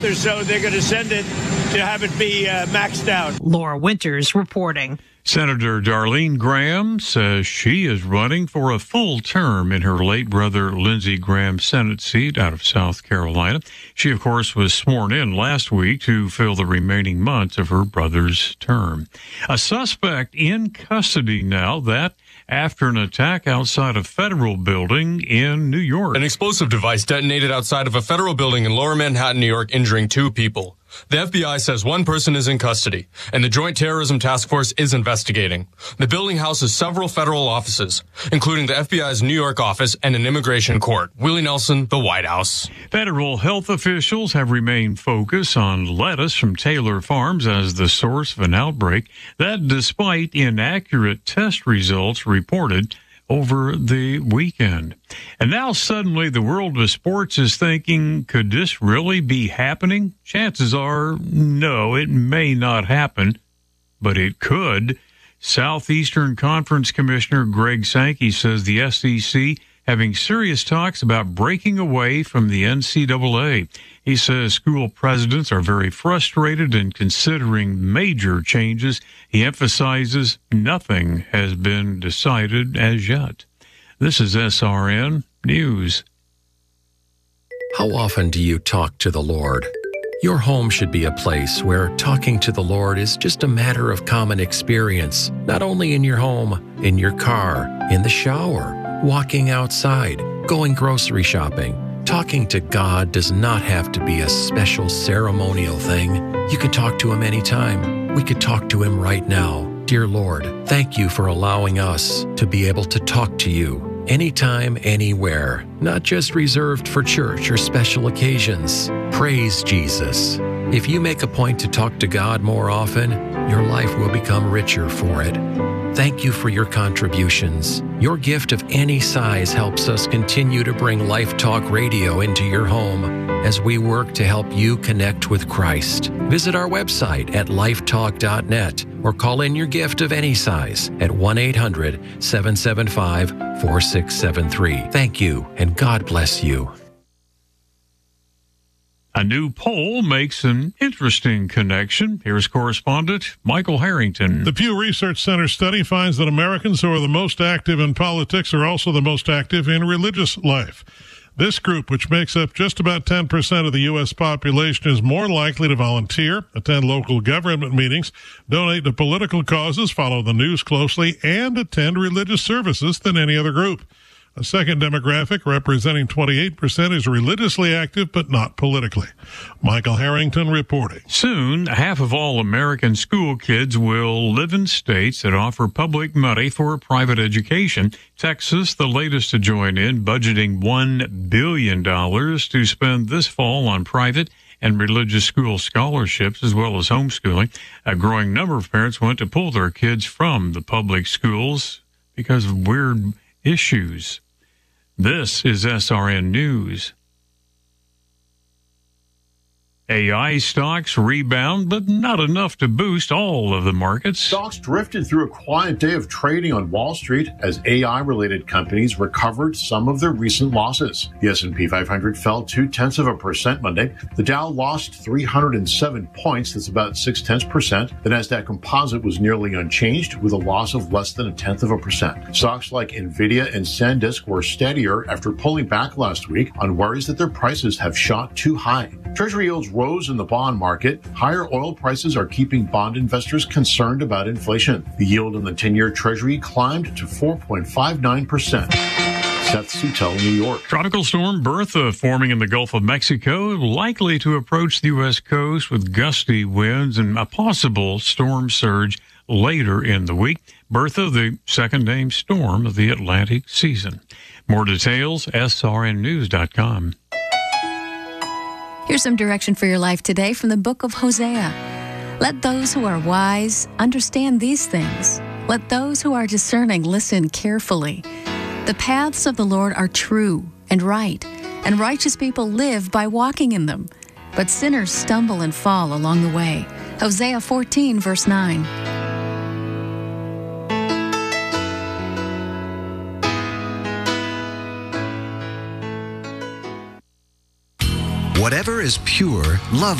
So they're going to send it to have it be maxed out. Laura Winters reporting. Senator Darlene Graham says she is running for a full term in her late brother Lindsey Graham's Senate seat out of South Carolina. She, of course, was sworn in last week to fill the remaining months of her brother's term. A suspect in custody now, that after an attack outside a federal building in New York. An explosive device detonated outside of a federal building in Lower Manhattan, New York, injuring 2 people. The FBI says 1 person is in custody, and the Joint Terrorism Task Force is investigating. The building houses several federal offices, including the FBI's New York office and an immigration court. Willie Nelson, the White House. Federal health officials have remained focused on lettuce from Taylor Farms as the source of an outbreak that, despite inaccurate test results reported over the weekend. And now suddenly the world of sports is thinking, could this really be happening? Chances are, no, it may not happen, but it could. Southeastern Conference Commissioner Greg Sankey says the SEC having serious talks about breaking away from the NCAA. He says school presidents are very frustrated and considering major changes. He emphasizes nothing has been decided as yet. This is SRN News. How often do you talk to the Lord? Your home should be a place where talking to the Lord is just a matter of common experience, not only in your home, in your car, in the shower, walking outside, going grocery shopping. Talking to God does not have to be a special ceremonial thing. You could talk to Him anytime. We could talk to Him right now. Dear Lord, thank you for allowing us to be able to talk to you anytime, anywhere, not just reserved for church or special occasions. Praise Jesus. If you make a point to talk to God more often, your life will become richer for it. Thank you for your contributions. Your gift of any size helps us continue to bring Life Talk Radio into your home as we work to help you connect with Christ. Visit our website at lifetalk.net or call in your gift of any size at 1-800-775-4673. Thank you, and God bless you. A new poll makes an interesting connection. Here's correspondent Michael Harrington. The Pew Research Center study finds that Americans who are the most active in politics are also the most active in religious life. This group, which makes up just about 10% of the U.S. population, is more likely to volunteer, attend local government meetings, donate to political causes, follow the news closely, and attend religious services than any other group. A second demographic, representing 28%, is religiously active but not politically. Michael Harrington reporting. Soon, half of all American school kids will live in states that offer public money for private education. Texas, the latest to join in, budgeting $1 billion to spend this fall on private and religious school scholarships, as well as homeschooling. A growing number of parents want to pull their kids from the public schools because of weird issues. This is SRN News. AI stocks rebound, but not enough to boost all of the markets. Stocks drifted through a quiet day of trading on Wall Street as AI-related companies recovered some of their recent losses. The S&P 500 fell 0.2% Monday. The Dow lost 307 points. That's about 0.6%. The Nasdaq Composite was nearly unchanged with a loss of less than 0.1%. Stocks like Nvidia and SanDisk were steadier after pulling back last week on worries that their prices have shot too high. Treasury yields rose in the bond market. Higher oil prices are keeping bond investors concerned about inflation. The yield on the 10-year Treasury climbed to 4.59%. Seth Sutel, New York. Tropical storm Bertha forming in the Gulf of Mexico, likely to approach the U.S. coast with gusty winds and a possible storm surge later in the week. Bertha, the second named storm of the Atlantic season. More details, srnnews.com. Here's some direction for your life today from the book of Hosea. Let those who are wise understand these things. Let those who are discerning listen carefully. The paths of the Lord are true and right, and righteous people live by walking in them. But sinners stumble and fall along the way. Hosea 14, verse 9. Whatever is pure, love